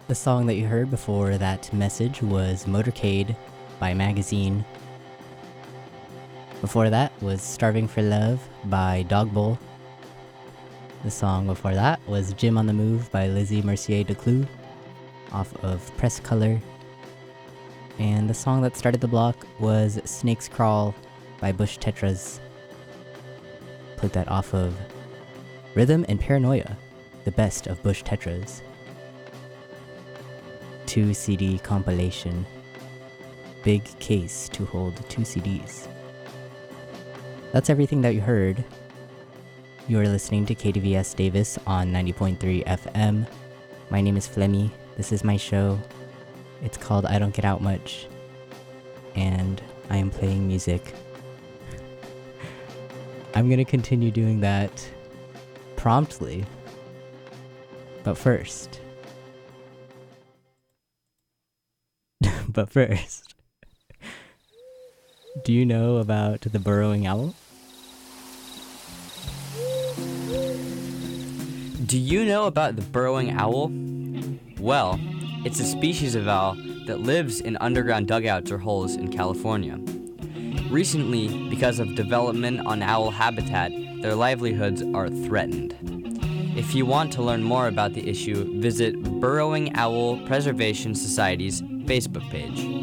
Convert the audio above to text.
The song that you heard before that message was Motorcade by Magazine. Before that was Starving for Love by Dogbowl. The song before that was Jim on the Move by Lizzie Mercier Declue off of Press Color. And the song that started the block was Snakes Crawl by Bush Tetras. Put that off of Rhythm and Paranoia, the best of Bush Tetras. 2 CD compilation. Big case to hold 2 CDs. That's everything that you heard. You are listening to KDVS Davis on 90.3 FM. My name is Flemmy. This is my show. It's called I Don't Get Out Much. And I am playing music. I'm gonna continue doing that promptly. But first, do you know about the burrowing owl? Do you know about the burrowing owl? Well, it's a species of owl that lives in underground dugouts or holes in California. Recently, because of development on owl habitat, their livelihoods are threatened. If you want to learn more about the issue, visit Burrowing Owl Preservation Society's Facebook page.